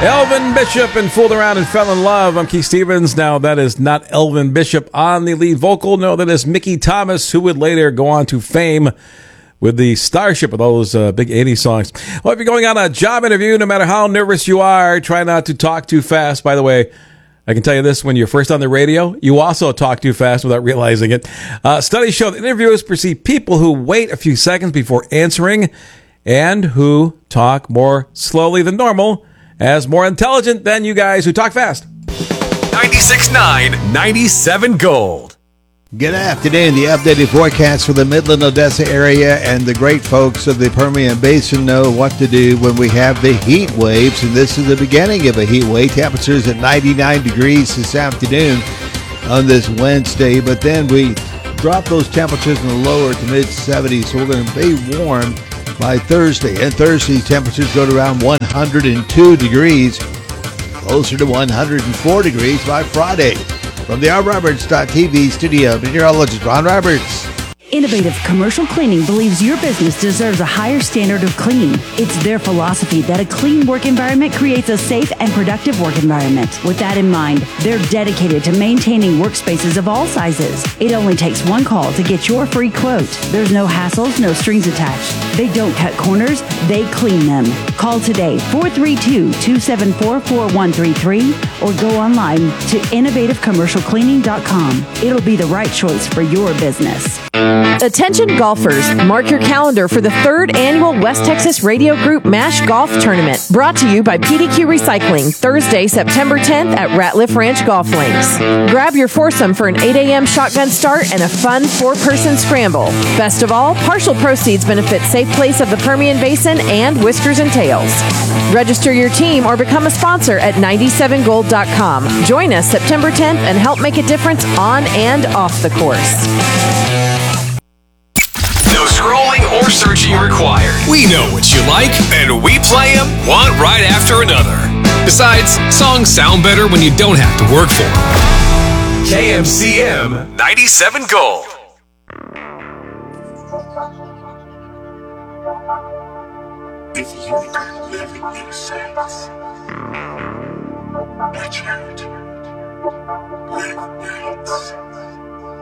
Elvin Bishop and Fooled Around and Fell in Love. I'm Keith Stevens. Now, that is not Elvin Bishop on the lead vocal. No, that is Mickey Thomas, who would later go on to fame with the starship of those big 80s songs. Well, if you're going on a job interview, no matter how nervous you are, try not to talk too fast. By the way, I can tell you this, when you're first on the radio, you also talk too fast without realizing it. Studies show that interviewers perceive people who wait a few seconds before answering and who talk more slowly than normal as more intelligent than you guys who talk fast. 96.9, 97 Gold. Good afternoon. The updated forecast for the Midland, Odessa area, and the great folks of the Permian Basin know what to do when we have the heat waves, and this is the beginning of a heat wave. Temperatures at 99 degrees this afternoon on this Wednesday, but then we drop those temperatures in the lower to mid-70s, so we're going to be warm by Thursday. And Thursday, temperatures go to around 102 degrees, closer to 104 degrees by Friday. From the RRoberts.tv studio, meteorologist Ron Roberts. Innovative Commercial Cleaning believes your business deserves a higher standard of clean. It's their philosophy that a clean work environment creates a safe and productive work environment. With that in mind, they're dedicated to maintaining workspaces of all sizes. It only takes one call to get your free quote. There's no hassles, no strings attached. They don't cut corners, they clean them. Call today, 432-274-4133, or go online to innovativecommercialcleaning.com. It'll be the right choice for your business. Attention golfers, mark your calendar for the 3rd annual West Texas Radio Group MASH Golf Tournament, brought to you by PDQ Recycling, Thursday, September 10th at Ratliff Ranch Golf Links. Grab your foursome for an 8 a.m. shotgun start and a fun 4-person scramble. Best of all, partial proceeds benefit Safe Place of the Permian Basin and Whiskers and Tails. Register your team or become a sponsor at 97gold.com. Join us September 10th and help make a difference on and off the course. No scrolling or searching required. We know what you like, and we play them one right after another. Besides, songs sound better when you don't have to work for them. KMCM 97 Gold. If you could live in innocence, watch out, live nights.